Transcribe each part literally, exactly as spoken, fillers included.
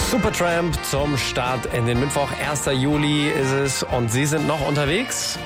Supertramp zum Start in den Mittwoch. erster Juli ist es und Sie sind noch unterwegs?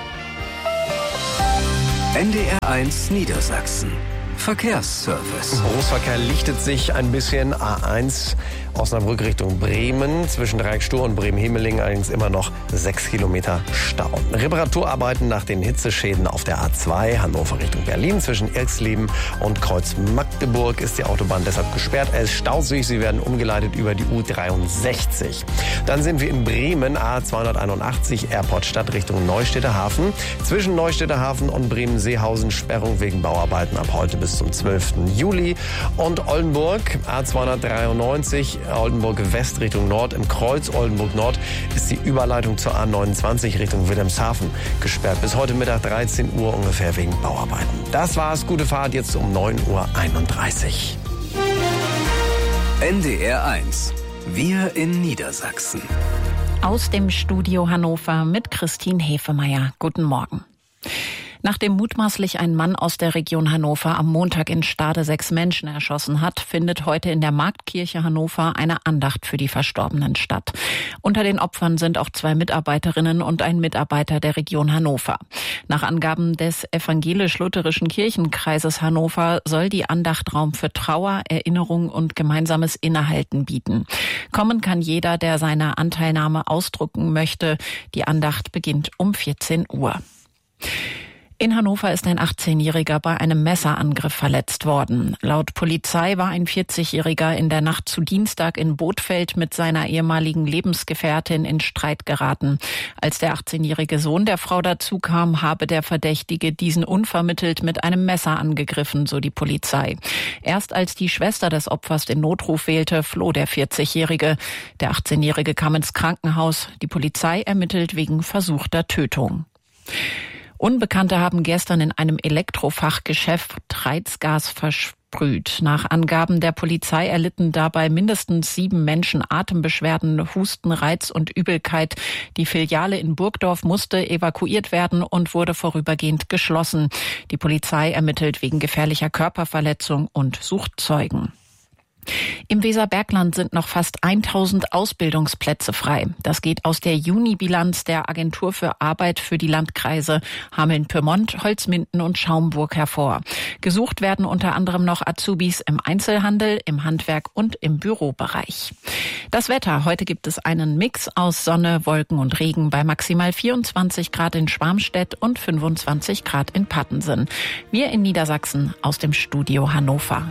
N D R eins Niedersachsen. Verkehrsservice. Berufsverkehr lichtet sich ein bisschen. A eins Osnabrück Richtung Bremen. Zwischen Dreieckstuhr und Bremen-Hemeling allerdings immer noch sechs Kilometer Stau. Reparaturarbeiten nach den Hitzeschäden auf der A zwei. Hannover Richtung Berlin. Zwischen Irxleben und Kreuz Magdeburg ist die Autobahn deshalb gesperrt. Es staut sich. Sie werden umgeleitet über die U dreiundsechzig. Dann sind wir in Bremen. A zweihunderteinundachtzig Airport Stadt Richtung Neustädter Hafen. Zwischen Neustädter Hafen und Bremen-Seehausen Sperrung wegen Bauarbeiten ab heute bis zum zwölften Juli. Und Oldenburg, A zweihundertdreiundneunzig, Oldenburg West Richtung Nord. Im Kreuz Oldenburg Nord ist die Überleitung zur A neunundzwanzig Richtung Wilhelmshaven gesperrt. Bis heute Mittag dreizehn Uhr ungefähr wegen Bauarbeiten. Das war's. Gute Fahrt jetzt um neun Uhr einunddreißig. N D R eins. Wir in Niedersachsen. Aus dem Studio Hannover mit Christine Hefemeyer. Guten Morgen. Nachdem mutmaßlich ein Mann aus der Region Hannover am Montag in Stade sechs Menschen erschossen hat, findet heute in der Marktkirche Hannover eine Andacht für die Verstorbenen statt. Unter den Opfern sind auch zwei Mitarbeiterinnen und ein Mitarbeiter der Region Hannover. Nach Angaben des evangelisch-lutherischen Kirchenkreises Hannover soll die Andacht Raum für Trauer, Erinnerung und gemeinsames Innehalten bieten. Kommen kann jeder, der seine Anteilnahme ausdrücken möchte. Die Andacht beginnt um vierzehn Uhr. In Hannover ist ein achtzehnjähriger bei einem Messerangriff verletzt worden. Laut Polizei war ein vierzigjähriger in der Nacht zu Dienstag in Bothfeld mit seiner ehemaligen Lebensgefährtin in Streit geraten. Als der achtzehnjährige Sohn der Frau dazukam, habe der Verdächtige diesen unvermittelt mit einem Messer angegriffen, so die Polizei. Erst als die Schwester des Opfers den Notruf wählte, floh der vierzigjährige. Der achtzehnjährige kam ins Krankenhaus. Die Polizei ermittelt wegen versuchter Tötung. Unbekannte haben gestern in einem Elektrofachgeschäft Reizgas versprüht. Nach Angaben der Polizei erlitten dabei mindestens sieben Menschen Atembeschwerden, Husten, Reiz und Übelkeit. Die Filiale in Burgdorf musste evakuiert werden und wurde vorübergehend geschlossen. Die Polizei ermittelt wegen gefährlicher Körperverletzung und sucht Zeugen. Im Weserbergland sind noch fast tausend Ausbildungsplätze frei. Das geht aus der Juni-Bilanz der Agentur für Arbeit für die Landkreise Hameln-Pyrmont, Holzminden und Schaumburg hervor. Gesucht werden unter anderem noch Azubis im Einzelhandel, im Handwerk und im Bürobereich. Das Wetter. Heute gibt es einen Mix aus Sonne, Wolken und Regen bei maximal vierundzwanzig Grad in Schwarmstedt und fünfundzwanzig Grad in Pattensen. Wir in Niedersachsen aus dem Studio Hannover.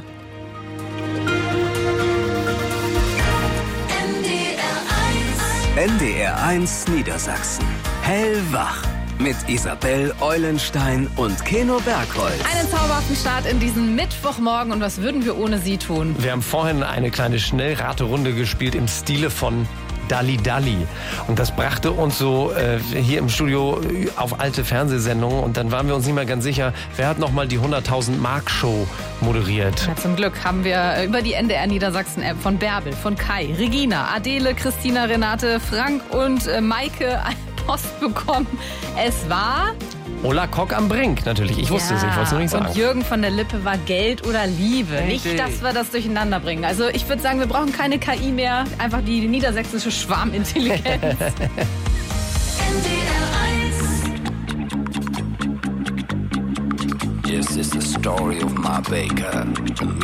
N D R eins Niedersachsen. Hellwach. Mit Isabel Eulenstein und Keno Bergholz. Einen zauberhaften Start in diesen Mittwochmorgen. Und was würden wir ohne Sie tun? Wir haben vorhin eine kleine Schnellraterunde gespielt im Stile von Dalli Dalli. Und das brachte uns so äh, hier im Studio auf alte Fernsehsendungen. Und dann waren wir uns nicht mehr ganz sicher, wer hat nochmal die hunderttausend Mark Show moderiert. Ja, zum Glück haben wir über die N D R Niedersachsen-App von Bärbel, von Kai, Regina, Adele, Christina, Renate, Frank und äh, Maike eine Post bekommen. Es war... Ola Kock am Brink, natürlich. Ich wusste es, ja, ich wollte es noch nicht sagen. Und Jürgen von der Lippe war Geld oder Liebe. Richtig. Nicht, dass wir das durcheinander bringen. Also ich würde sagen, wir brauchen keine K I mehr. Einfach die niedersächsische Schwarmintelligenz. N D R eins. This is the story of Ma Baker.